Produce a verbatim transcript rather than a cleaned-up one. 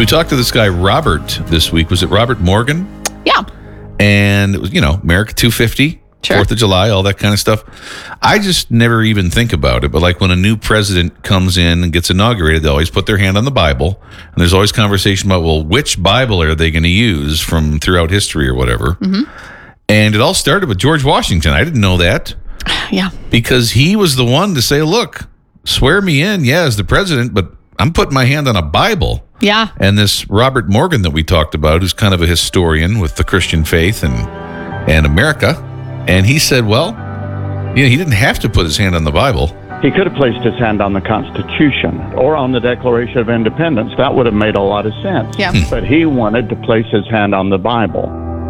we talked to this guy, Robert, this week. Was it Robert Morgan? Yeah. And it was, you know, America two fifty, Sure. fourth of July, all that kind of stuff. I just never even think about it. But like when a new president comes in and gets inaugurated, they always put their hand on the Bible. And there's always conversation about, well, which Bible are they going to use from throughout history or whatever? Mm-hmm. And it all started with George Washington. I didn't know that. Yeah. Because he was the one to say, look, swear me in, yeah, as the president, but I'm putting my hand on a Bible. Yeah. And this Robert Morgan that we talked about, who's kind of a historian with the Christian faith and and America, and he said, well, you know, he didn't have to put his hand on the Bible. He could have placed his hand on the Constitution or on the Declaration of Independence. That would have made a lot of sense. Yeah. But he wanted to place his hand on the Bible.